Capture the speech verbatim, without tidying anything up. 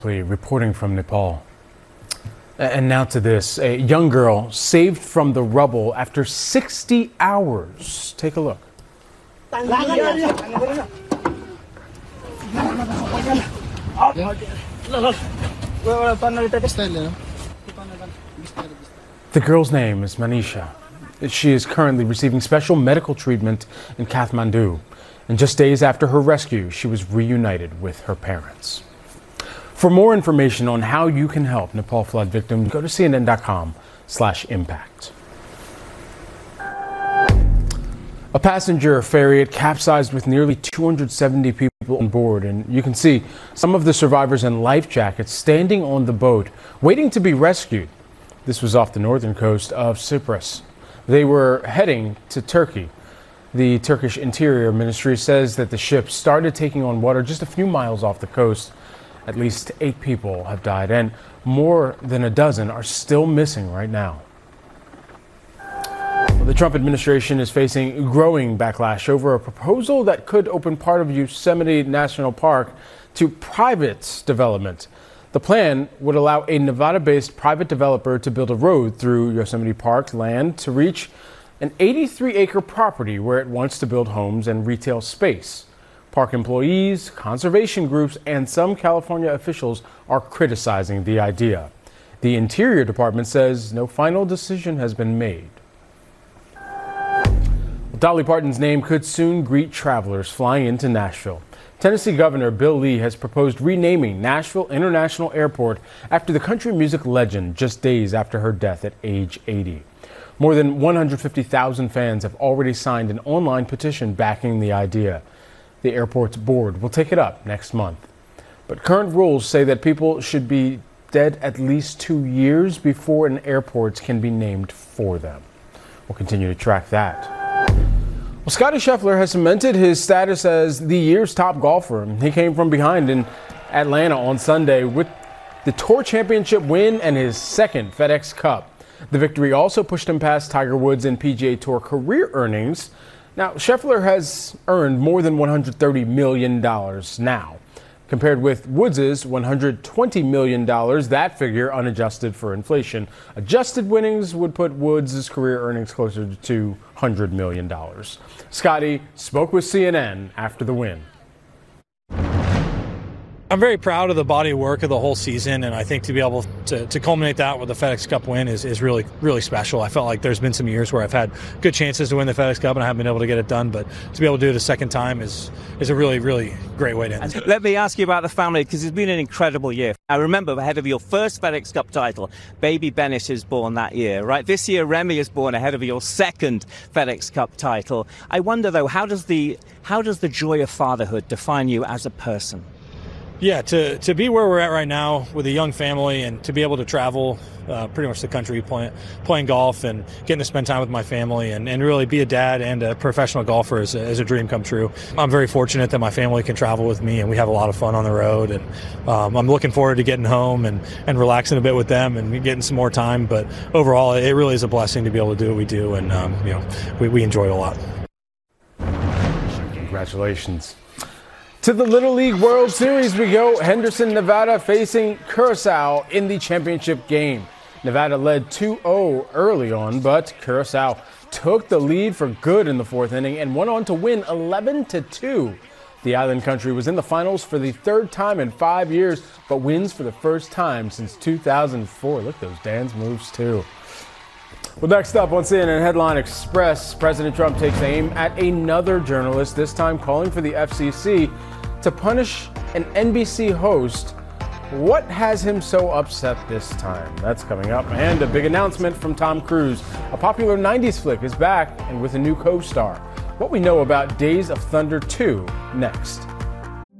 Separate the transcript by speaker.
Speaker 1: Reporting from Nepal. And now to this, a young girl saved from the rubble after sixty hours. Take a look.
Speaker 2: The
Speaker 1: girl's name is Manisha. She is currently receiving special medical treatment in Kathmandu. And just days after her rescue, she was reunited with her parents. For more information on how you can help Nepal flood victims, go to C N N dot com slash impact. A passenger ferry capsized with nearly two hundred seventy people on board, and you can see some of the survivors in life jackets standing on the boat, waiting to be rescued. This was off the northern coast of Cyprus. They were heading to Turkey. The Turkish Interior Ministry says that the ship started taking on water just a few miles off the coast. At least eight people have died, and more than a dozen are still missing right now. Well, the Trump administration is facing growing backlash over a proposal that could open part of Yosemite National Park to private development. The plan would allow a Nevada-based private developer to build a road through Yosemite Park land to reach an eighty-three acre property where it wants to build homes and retail space. Park employees, conservation groups, and some California officials are criticizing the idea. The Interior Department says no final decision has been made. Dolly Parton's name could soon greet travelers flying into Nashville. Tennessee Governor Bill Lee has proposed renaming Nashville International Airport after the country music legend just days after her death at age eighty. More than one hundred fifty thousand fans have already signed an online petition backing the idea. The airport's board will take it up next month. But current rules say that people should be dead at least two years before an airport can be named for them. We'll continue to track that. Well, Scottie Scheffler has cemented his status as the year's top golfer. He came from behind in Atlanta on Sunday with the Tour Championship win and his second FedEx Cup. The victory also pushed him past Tiger Woods in P G A Tour career earnings. Now, Scheffler has earned more than one hundred thirty million dollars now, compared with Woods' one hundred twenty million dollars, that figure unadjusted for inflation. Adjusted winnings would put Woods' career earnings closer to two hundred million dollars. Scottie spoke with C N N after the win.
Speaker 3: I'm very proud of the body of work of the whole season, and I think to be able to, to culminate that with the FedEx Cup win is, is really, really special. I felt like there's been some years where I've had good chances to win the FedEx Cup and I haven't been able to get it done, but to be able to do it a second time is, is a really, really great way to end it.
Speaker 4: Let me ask you about the family, because it's been an incredible year. I remember ahead of your first FedEx Cup title, baby Bennett is born that year, right? This year, Remy is born ahead of your second FedEx Cup title. I wonder, though, how does the, how does the joy of fatherhood define you as a person?
Speaker 3: Yeah, to, to be where we're at right now with a young family and to be able to travel uh, pretty much the country playing, playing golf and getting to spend time with my family and, and really be a dad and a professional golfer is a, is a dream come true. I'm very fortunate that my family can travel with me and we have a lot of fun on the road, and um, I'm looking forward to getting home and, and relaxing a bit with them and getting some more time. But overall, it really is a blessing to be able to do what we do, and um, you know, we, we enjoy it a lot.
Speaker 1: Congratulations. To the Little League World Series we go. Henderson, Nevada facing Curacao in the championship game. Nevada led two oh early on, but Curacao took the lead for good in the fourth inning and went on to win eleven to two. The Island Country was in the finals for the third time in five years, but wins for the first time since two thousand four. Look at those dance moves, too. Well, next up on C N N Headline Express, President Trump takes aim at another journalist, this time calling for the F C C to punish an N B C host. What has him so upset this time? That's coming up. And a big announcement from Tom Cruise. A popular nineties flick is back and with a new co-star. What we know about Days of Thunder two next.